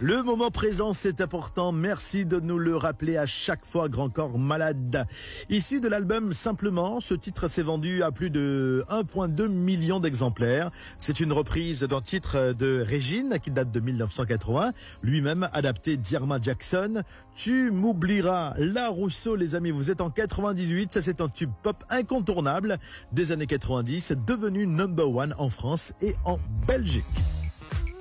Le moment présent, c'est important. Merci de nous le rappeler à chaque fois, Grand Corps Malade. Issu de l'album Simplement, ce titre s'est vendu à plus de 1,2 million d'exemplaires. C'est une reprise d'un titre de Régine qui date de 1980, lui-même adapté d'Irma Jackson. Tu m'oublieras, La Rousseau, les amis, vous êtes en 98, ça c'est un tube pop incontournable des années 90, devenu number one en France et en Belgique.